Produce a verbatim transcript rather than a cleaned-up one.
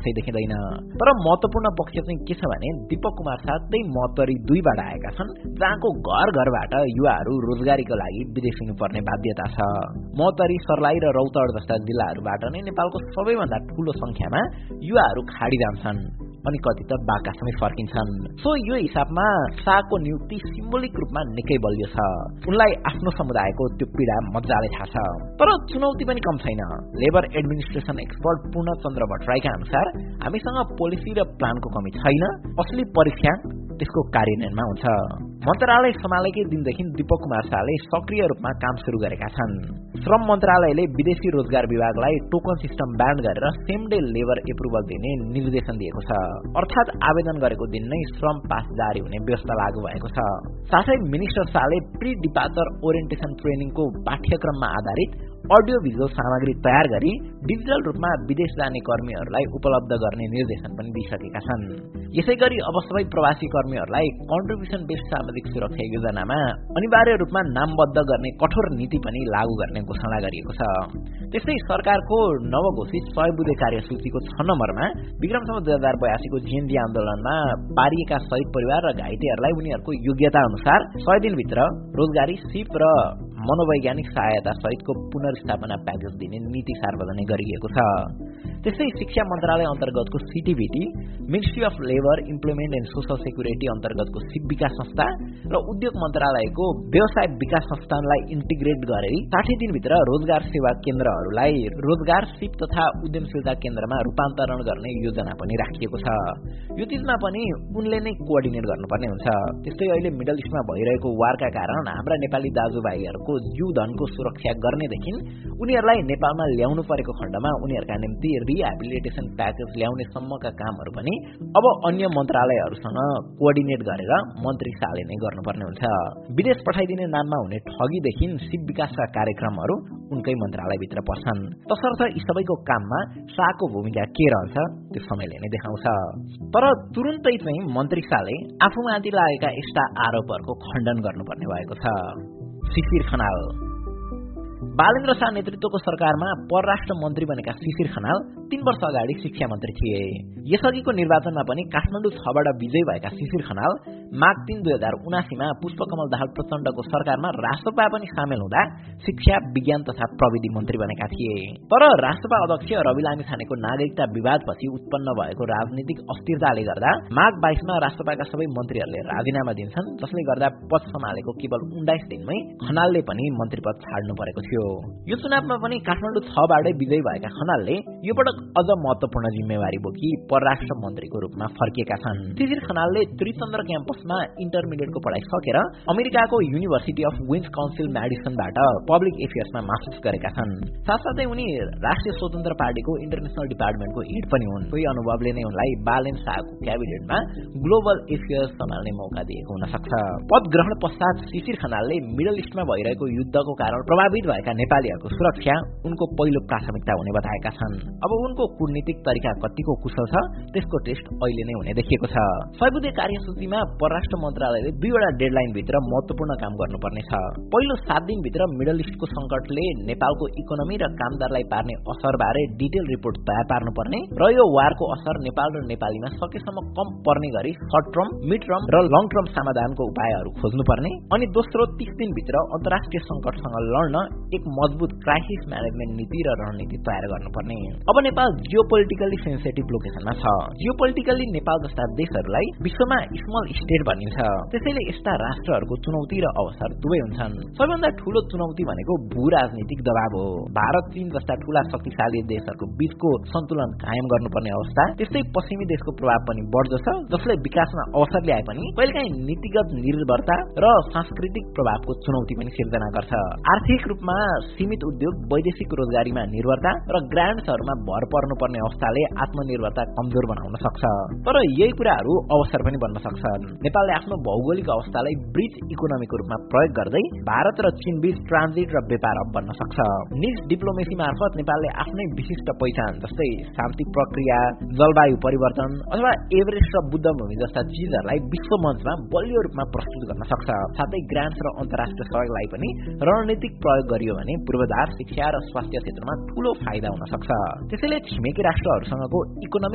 पक्षै देखिँदैन। तर महत्त्वपूर्ण पक्ष चाहिँ के छ भने दीपक कुमार शाह त्यही महोत्तरी दुईबाट आएका छन्, जहाँको घर घरबाट युवाहरू रोजगारीको लागि विदेश हिँड्नुपर्ने बाध्यता छ। महोत्तरी, सर्लाही र रौतहट जस्ता जिल्लाहरूबाट नै नेपालको सबैभन्दा ठूलो संख्यामा युवाहरू खाडी जान्छन् अनि कति त बाकासम्मै फर्किन्छन्। सो यो हिसाबमा शाहको नियुक्ति सिम्बोलिक रूपमा निकै बलियो छ। उनलाई आफ्नो समुदायको त्यो पीडा मजाले थाहा छ। तर चुनौती पनि कम छैन। लेबर एडमिनिस्ट्रेसन एक्सपर्ट पूर्णचन्द्र भट्टराईका अनुसार हामीसँग पोलिसी र प्लानको कमी छैन, असली परीक्षा त्यसको कार्यान्वयनमा हुन्छ। मन्त्रालय सम्हालेकै दिनदेखि दीपक कुमार शाहले सक्रिय रूपमा काम सुरु गरेका छन्। श्रम मन्त्रालयले विदेशी रोजगार विभागलाई टोकन सिस्टम ब्यान्ड गरेर सेम डे लेबर एप्रुभल दिने निर्देशन दिएको छ। अर्थात् आवेदन गरेको दिन नै श्रम पास जारी हुने व्यवस्था लागू भएको छ। साथै मिनिस्टर शाहले प्री डिपार्चर ओरिएन्टेसन ट्रेनिङको पाठ्यक्रममा आधारित अडियो भिजुअल सामग्री तयार गरी डिजिटल रूपमा विदेश जाने कर्मीहरूलाई उपलब्ध गर्ने निर्देशन पनि दिइसकेका छन्। यसैगरी अब सबै प्रवासी कर्मीहरूलाई कन्ट्रिब्युसन बेस्ड सामाजिक सुरक्षा योजनामा अनिवार्य रूपमा नामबद्ध गर्ने कठोर नीति पनि लागू गर्ने घोषणा गरिएको छ। त्यस्तै सरकारको नवघोषित सय बुँदे कार्यसूचीको छ नम्बरमा विक्रमसम्म दुई हजार बयासीको जेएनडी आन्दोलनमा पारिएका शहीद परिवार र घाइतेहरूलाई उनीहरूको योग्यता अनुसार सय दिनभित्र रोजगारी, सिप र मनोवैज्ञानिक सहायता सहितको पुनर्स्थापना प्याकेज दिने नीति सार्वजनिक गरिएको छ। त्यस्तै शिक्षा मन्त्रालय अन्तर्गतको CTBT, ministry of labour, employment and social security अन्तर्गतको सिप विकास संस्था र उद्योग मन्त्रालयको व्यवसाय विकास संस्थानलाई इन्टिग्रेट गरी साठी दिनभित्र रोजगार सेवा केन्द्रहरूलाई रोजगार, सिप तथा उद्यमशीलता केन्द्रमा रूपान्तरण गर्ने योजना पनि राखिएको छ। यो चिजमा पनि उनले नै कोअर्डिनेट गर्नुपर्ने हुन्छ। त्यस्तै अहिले मिडल इस्टमा भइरहेको वारका कारण हाम्रा नेपाली दाजुभाइहरूको जीव धनको सुरक्षा गर्नेदेखि उनीहरूलाई नेपालमा ल्याउनु परेको खण्डमा उनीहरूका निम्ति रिहेबिलिटेसन प्याकेज ल्याउने सम्मका कामहरू पनि अब अन्य मन्त्रालयहरूसँग कोअर्डिनेट गरेर मन्त्री शाहले नै गर्नुपर्ने हुन्छ। विदेश पठाइदिने नाममा हुने ठगीदेखि सिप विकासका कार्यक्रमहरू उनकै मन्त्रालयभित्र पर्छन्। तसर्थ यी सबैको काममा शाहको भूमिका के रहन्छ त्यो समयले नै देखाउँछ। तर तुरुन्तै चाहिँ मन्त्री शाहले आफूमाथि लागेका यस्ता आरोपहरूको खण्डन गर्नुपर्ने भएको छ। शिशिर खनाल बालेन्द्र शाह नेतृत्वको सरकारमा परराष्ट्र मन्त्री बनेका शिशिर खनाल तीन वर्ष अगाडि शिक्षा मन्त्री थिए। यसअघिको निर्वाचनमा पनि काठमाडौँ छबाट विजयी भएका शिशिर खनाल माघ तीन दुई हजार उनासीमा पुष्पकमल दाहाल प्रचण्डको सरकारमा राष्ट्रपा पनि सामेल हुँदा शिक्षा, विज्ञान तथा प्रविधि मन्त्री बनेका थिए। तर राष्ट्रपा अध्यक्ष रवि लामिछानेको नागरिकता विवादपछि उत्पन्न भएको राजनीतिक अस्थिरताले गर्दा माघ बाइसमा राष्ट्रपाका सबै मन्त्रीहरूले राजीनामा दिन्छन्, जसले गर्दा पद सम्हालेको केवल उन्नाइस दिनमै खनालले पनि मन्त्री पद छाड्नु परेको थियो। यो चुनावमा पनि काठमाडौँ छबाटै विजयी भएका खनालले यो पटक अझ महत्वपूर्ण जिम्मेवारी बोकी परराष्ट्र मन्त्रीको रूपमा फर्किएका छन्। शिशिर खनालले त्रिचन्द्र क्याम्पसमा इन्टरमिडिएटको पढाइ सकेर अमेरिकाको university of wins council म्याडिसनबाट public एफेयर्समा masters गरेका छन्। साथसाथै उनी राष्ट्रिय स्वतन्त्र पार्टीको इन्टरनेसनल डिपार्टमेन्टको हेड पनि हुन्। सोही अनुभवले नै उनलाई बालेन शाहको क्याबिनेटमा ग्लोबल एफेयर्स सम्हाल्ने मौका दिएको हुन सक्छ। पद ग्रहण पश्चात शिशिर खनालले मिडल इस्टमा भइरहेको युद्धको कारण प्रभावित भएका नेपालीहरूको सुरक्षा उनको पहिलो प्राथमिकता हुने बताएका छन्। अब उनको कूटनीतिक तरिका कतिको कुशल छ त्यसको टेस्ट अहिले नै हुने देखिएको छ। सय बुँदे कार्यसूचीमा परराष्ट्र मन्त्रालयले दुईवटा डेडलाइन भित्र महत्वपूर्ण काम गर्नुपर्ने छ। पहिलो सात दिनभित्र मिडल इस्टको संकटले नेपालको इकोनोमी र कामदारलाई पार्ने असरबारे डिटेल रिपोर्ट तयार पार्नुपर्ने र यो वारको असर नेपाल र नेपालीमा सकेसम्म कम पर्ने गरी सर्ट टर्म, मिड टर्म र लङ टर्म समाधानको उपायहरू खोज्नुपर्ने अनि दोस्रो तीस दिनभित्र अन्तर्राष्ट्रिय संकटसँग लड्न एक मजबुत क्राइसिस म्यानेजमेन्ट नीति र रणनीति तयार गर्नुपर्ने। अब नेपाल जियोपोलिटिकली सेन्सिटिभ लोकेसनमा छ। जियोपोलिटिकली नेपाल जस्ता देशहरूलाई विश्वमा स्मल स्टेट भनिन्छ। त्यसैले यस्ता राष्ट्रहरूको चुनौती र अवसर दुवै हुन्छन्। सबैभन्दा ठूलो चुनौती भनेको भू राजनीतिक दबाव हो। भारत, चीन जस्ता ठूला शक्तिशाली देशहरूको बीचको सन्तुलन कायम गर्नुपर्ने अवस्था, त्यस्तै पश्चिमी देशको प्रभाव पनि बढ्दो छ, जसले विकासमा अवसर ल्याए पनि कहिलेकाहीँ नीतिगत निर्भरता र सांस्कृतिक प्रभावको चुनौती पनि सिर्जना गर्छ। आर्थिक रूपमा सीमित उद्योग, वैदेशिक रोजगारीमा निर्भरता र ग्रान्ट्सहरूमा भर पर्नुपर्ने अवस्थाले आत्मनिर्भरता कमजोर बनाउन सक्छ। तर यही कुराहरू अवसर पनि बन्न सक्छन्। नेपालले आफ्नो भौगोलिक अवस्थालाई ब्रिज इकोनोमीको रूपमा प्रयोग गर्दै भारत र चीन बीच ट्रान्जिट र व्यापार हब बन्न सक्छ। निज डिप्लोमेसी मार्फत नेपालले आफ्नै विशिष्ट पहिचान जस्तै शान्ति प्रक्रिया, जलवायु परिवर्तन अथवा एभरेस्ट र बुद्ध भूमि जस्ता चिजहरूलाई विश्व मञ्चमा बलियो रूपमा प्रस्तुत गर्न सक्छ। साथै ग्रान्ट्स र अन्तर्राष्ट्रिय सहयोगलाई पनि रणनीतिक प्रयोग गरियो भने पूर्वाधार, शिक्षा र स्वास्थ्य क्षेत्रमा ठूलो फाइदा हुन सक्छ। त्यसैले छिमेकी राष्ट्रहरूसँगको इकोनोमिक